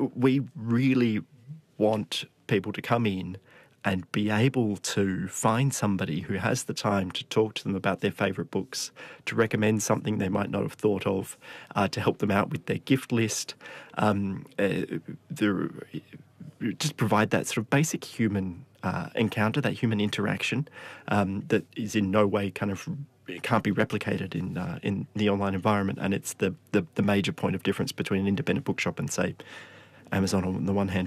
we really want people to come in and be able to find somebody who has the time to talk to them about their favourite books, to recommend something they might not have thought of, to help them out with their gift list, just provide that sort of basic human encounter, that human interaction that is in no way it can't be replicated in the online environment. And it's the major point of difference between an independent bookshop and, say, Amazon on the one hand